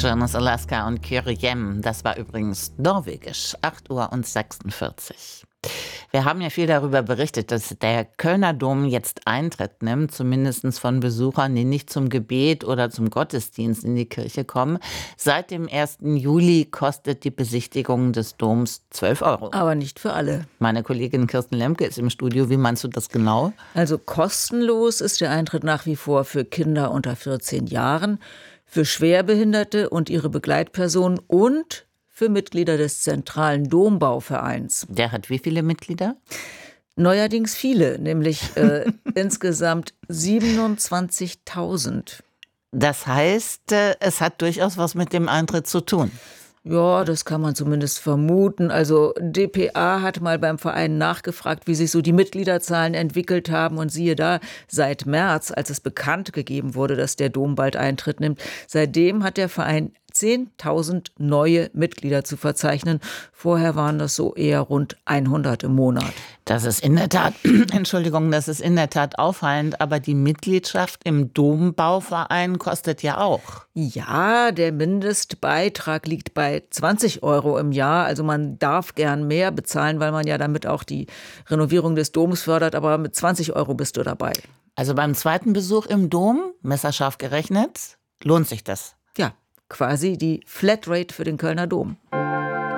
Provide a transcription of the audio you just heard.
Jonas Alaska und Kyrie. Das war übrigens norwegisch. 8:46 Uhr. Wir haben ja viel darüber berichtet, dass der Kölner Dom jetzt Eintritt nimmt, zumindest von Besuchern, die nicht zum Gebet oder zum Gottesdienst in die Kirche kommen. Seit dem 1. Juli kostet die Besichtigung des Doms 12 Euro. Aber nicht für alle. Meine Kollegin Kirsten Lemke ist im Studio. Wie meinst du das genau? Also kostenlos ist der Eintritt nach wie vor für Kinder unter 14 Jahren, für Schwerbehinderte und ihre Begleitpersonen und für Mitglieder des Zentralen Dombauvereins. Der hat wie viele Mitglieder? Neuerdings viele, nämlich insgesamt 27.000. Das heißt, es hat durchaus was mit dem Eintritt zu tun. Ja, das kann man zumindest vermuten. Also dpa hat mal beim Verein nachgefragt, wie sich so die Mitgliederzahlen entwickelt haben. Und siehe da, seit März, als es bekannt gegeben wurde, dass der Dom bald Eintritt nimmt, seitdem hat der Verein 10.000 neue Mitglieder zu verzeichnen. Vorher waren das so eher rund 100 im Monat. Das ist in der Tat, das ist in der Tat auffallend, aber die Mitgliedschaft im Dombauverein kostet ja auch. Ja, der Mindestbeitrag liegt bei 20 Euro im Jahr. Also man darf gern mehr bezahlen, weil man ja damit auch die Renovierung des Doms fördert. Aber mit 20 Euro bist du dabei. Also beim zweiten Besuch im Dom, messerscharf gerechnet, lohnt sich das. Ja, quasi die Flatrate für den Kölner Dom.